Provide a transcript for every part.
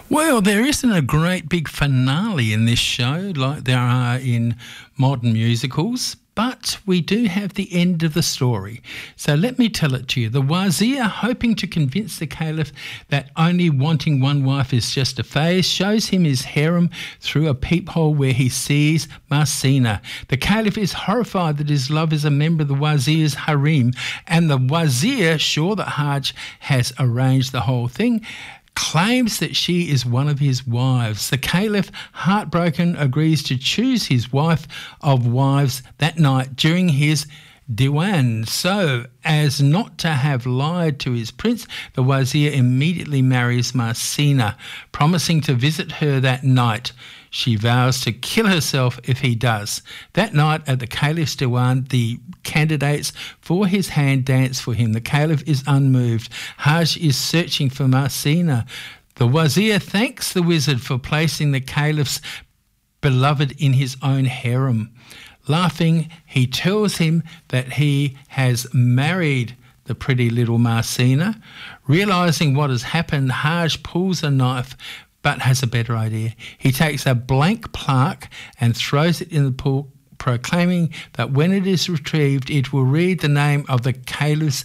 Well, there isn't a great big finale in this show like there are in modern musicals, but we do have the end of the story. So let me tell it to you. The Wazir, hoping to convince the Caliph that only wanting one wife is just a phase, shows him his harem through a peephole where he sees Marsina. The Caliph is horrified that his love is a member of the Wazir's harem, and the Wazir, sure that Hajj has arranged the whole thing, claims that she is one of his wives. The Caliph, heartbroken, agrees to choose his wife of wives that night during his diwan. So, as not to have lied to his prince, the Wazir immediately marries Marsina, promising to visit her that night. She vows to kill herself if he does. That night at the Caliph's diwan, the candidates for his hand dance for him. The Caliph is unmoved. Hajj is searching for Marsina. The Wazir thanks the wizard for placing the Caliph's beloved in his own harem. Laughing, he tells him that he has married the pretty little Marsina. Realising what has happened, Hajj pulls a knife but has a better idea. He takes a blank plaque and throws it in the pool, proclaiming that when it is retrieved, it will read the name of the Caliph's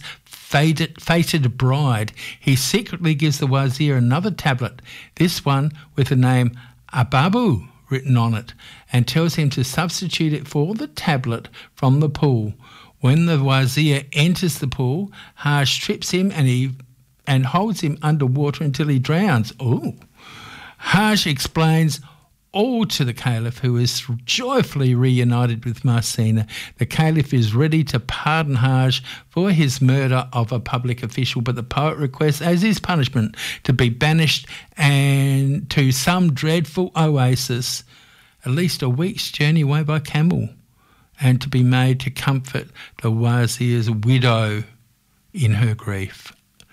fated bride. He secretly gives the Wazir another tablet, this one with the name Ababu written on it, and tells him to substitute it for the tablet from the pool. When the Wazir enters the pool, Hajj trips him and holds him underwater until he drowns. Ooh. Hajj explains all to the Caliph, who is joyfully reunited with Marsina. The Caliph is ready to pardon Hajj for his murder of a public official, but the poet requests as his punishment to be banished and to some dreadful oasis, at least a week's journey away by camel, and to be made to comfort the Wazir's widow in her grief.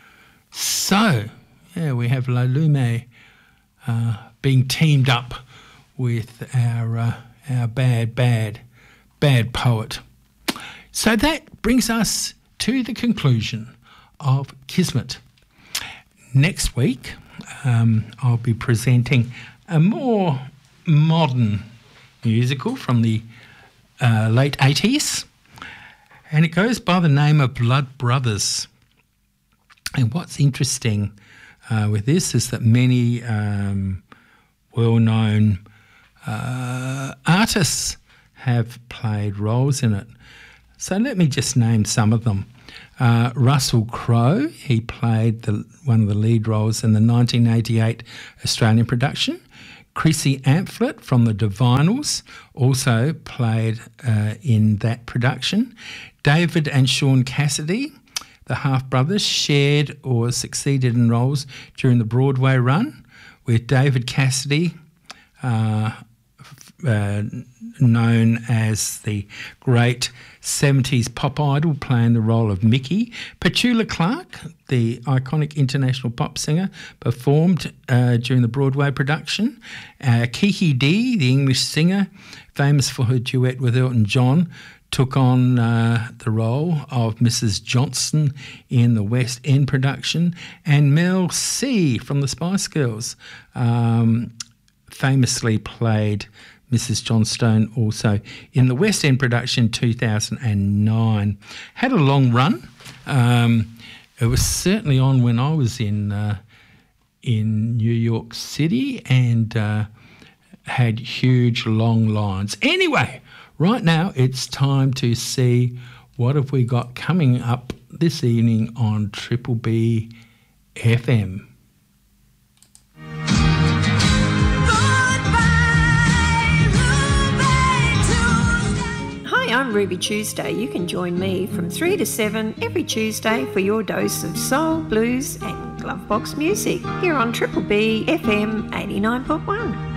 So, yeah, we have La Lume being teamed up with our bad poet. So that brings us to the conclusion of Kismet. Next week, I'll be presenting a more modern musical from the late 80s, and it goes by the name of Blood Brothers. And what's interesting with this is that many well-known artists have played roles in it. So let me just name some of them. Russell Crowe, he played one of the lead roles in the 1988 Australian production. Chrissy Amphlett from the Divinals also played in that production. David and Sean Cassidy, the half-brothers, shared or succeeded in roles during the Broadway run, with David Cassidy known as the great 70s pop idol, playing the role of Mickey. Petula Clark, the iconic international pop singer, performed during the Broadway production. Kiki Dee, the English singer, famous for her duet with Elton John, took on the role of Mrs. Johnson in the West End production. And Mel C from the Spice Girls famously played Mrs. Johnstone also in the West End production 2009. Had a long run. It was certainly on when I was in New York City and had huge long lines. Anyway, right now it's time to see what have we got coming up this evening on Triple B FM. I'm Ruby Tuesday. You can join me from 3 to 7 every Tuesday for your dose of soul, blues and glovebox music here on Triple B FM 89.1.